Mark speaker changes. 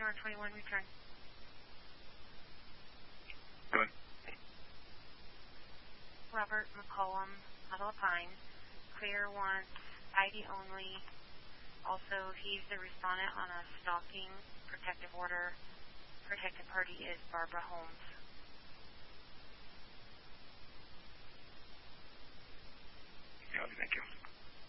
Speaker 1: North 21, return.
Speaker 2: Go ahead.
Speaker 1: Robert McCollum, Huddle Pine. Clear wants ID only. Also, he's the respondent on a stalking protective order. Protected party is Barbara Holmes.
Speaker 2: Yeah, thank you.